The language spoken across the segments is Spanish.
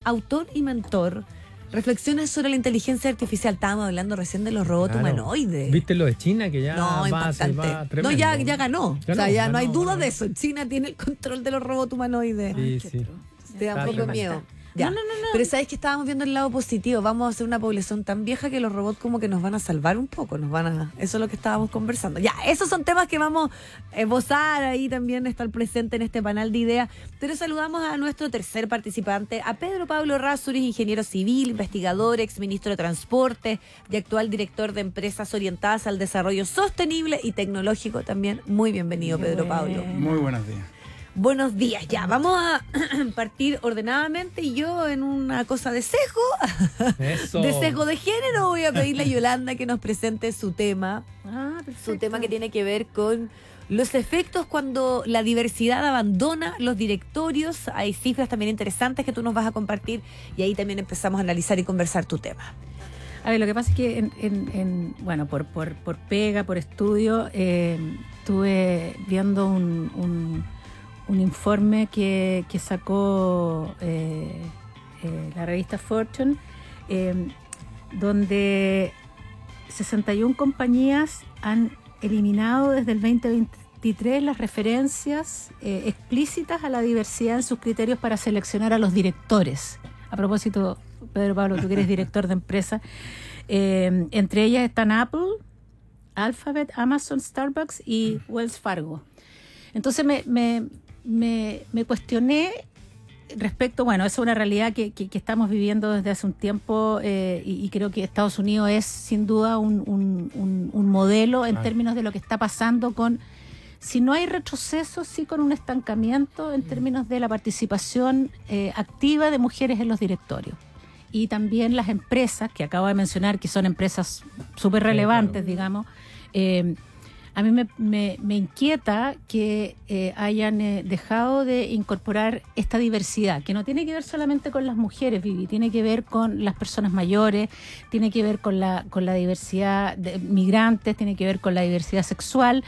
autor y mentor. Reflexiones sobre la inteligencia artificial. Estábamos hablando recién de los robots humanoides. ¿Viste lo de China? Que ya va tremendo. No, ya ganó. O sea, ya no hay duda de eso. China tiene el control de los robots humanoides. Sí. Te da un poco de miedo. Ya. No. Pero sabes que estábamos viendo el lado positivo. Vamos a hacer una población tan vieja que los robots como que nos van a salvar un poco. Eso es lo que estábamos conversando. Ya, esos son temas que vamos a esbozar ahí también, estar presente en este panel de ideas. Pero saludamos a nuestro tercer participante, a Pedro Pablo Errázuriz, ingeniero civil, investigador, exministro de Transporte y actual director de empresas orientadas al desarrollo sostenible y tecnológico también. Muy bienvenido, Pedro Pablo. Muy buenos días. Buenos días, ya, vamos a partir ordenadamente y yo en una cosa de sesgo, de sesgo de género, voy a pedirle a Yolanda que nos presente su tema, su tema que tiene que ver con los efectos cuando la diversidad abandona los directorios. Hay cifras también interesantes que tú nos vas a compartir y ahí también empezamos a analizar y conversar tu tema. A ver, lo que pasa es que bueno, por pega, por estudio, estuve viendo un informe que sacó la revista Fortune, donde 61 compañías han eliminado desde el 2023 las referencias explícitas a la diversidad en sus criterios para seleccionar a los directores. A propósito, Pedro Pablo, tú que eres director de empresa, entre ellas están Apple, Alphabet, Amazon, Starbucks y Wells Fargo. Entonces me cuestioné respecto, bueno, eso es una realidad que estamos viviendo desde hace un tiempo y creo que Estados Unidos es sin duda un modelo en términos de lo que está pasando con, si no hay retroceso, sí con un estancamiento en términos de la participación activa de mujeres en los directorios. Y también las empresas, que acabo de mencionar, que son empresas súper relevantes, digamos, a mí me inquieta que hayan dejado de incorporar esta diversidad, que no tiene que ver solamente con las mujeres, Vivi, tiene que ver con las personas mayores, tiene que ver con la diversidad de migrantes, tiene que ver con la diversidad sexual,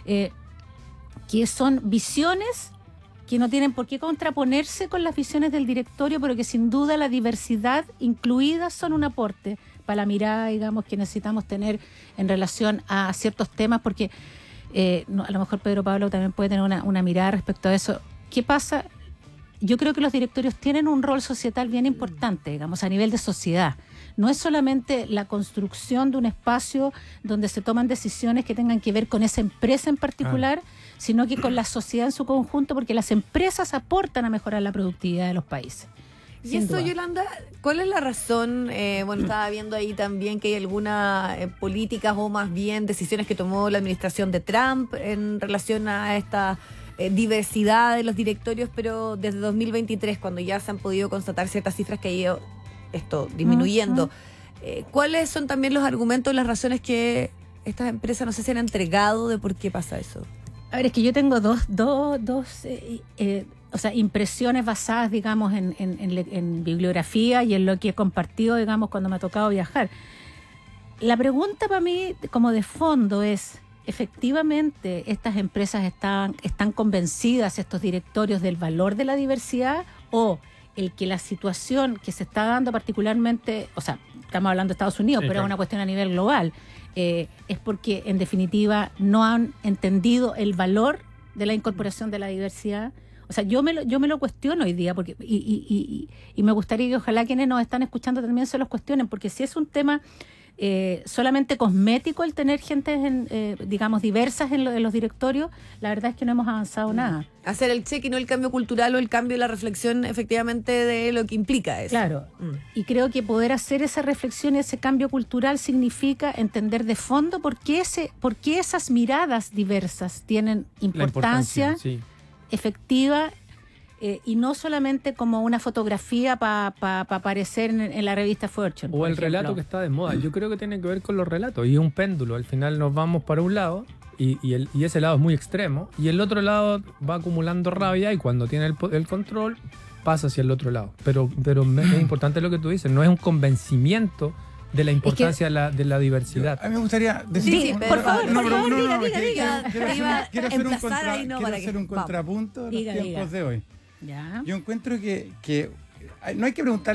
que son visiones que no tienen por qué contraponerse con las visiones del directorio, pero que sin duda la diversidad incluida son un aporte para la mirada, digamos, que necesitamos tener en relación a ciertos temas, porque a lo mejor Pedro Pablo también puede tener una mirada respecto a eso. ¿Qué pasa? Yo creo que los directorios tienen un rol societal bien importante, digamos, a nivel de sociedad. No es solamente la construcción de un espacio donde se toman decisiones que tengan que ver con esa empresa en particular, sino que con la sociedad en su conjunto, porque las empresas aportan a mejorar la productividad de los países. Y eso, Yolanda, ¿cuál es la razón? Bueno, estaba viendo ahí también que hay algunas políticas o más bien decisiones que tomó la administración de Trump en relación a esta diversidad de los directorios, pero desde 2023, cuando ya se han podido constatar ciertas cifras que ha ido esto disminuyendo, ¿cuáles son también los argumentos, las razones que estas empresas no sé si han entregado de por qué pasa eso? A ver, es que yo tengo dos impresiones basadas, digamos, en bibliografía y en lo que he compartido, digamos, cuando me ha tocado viajar. La pregunta para mí, como de fondo, es, ¿efectivamente estas empresas están convencidas, estos directorios, del valor de la diversidad, o el que la situación que se está dando particularmente, o sea, estamos hablando de Estados Unidos, pero es una cuestión a nivel global, es porque en definitiva no han entendido el valor de la incorporación de la diversidad? O sea, yo me lo cuestiono hoy día, porque y me gustaría que ojalá quienes nos están escuchando también se los cuestionen, porque si es un tema solamente cosmético el tener gente, digamos, diversas en los directorios, la verdad es que no hemos avanzado nada. Hacer el check y no el cambio cultural o el cambio, la reflexión efectivamente de lo que implica eso. Claro, y creo que poder hacer esa reflexión y ese cambio cultural significa entender de fondo por qué esas miradas diversas tienen importancia efectiva, y no solamente como una fotografía para aparecer en la revista Fortune. O el relato que está de moda. Yo creo que tiene que ver con los relatos. Y es un péndulo. Al final nos vamos para un lado y ese lado es muy extremo. Y el otro lado va acumulando rabia y cuando tiene el control pasa hacia el otro lado. Pero es importante lo que tú dices. No es un convencimiento de la importancia de la diversidad. A mí me gustaría decir... Sí, por favor, diga. Quiero hacer un contrapunto a los tiempos de hoy. Ya. Yo encuentro que no hay que preguntar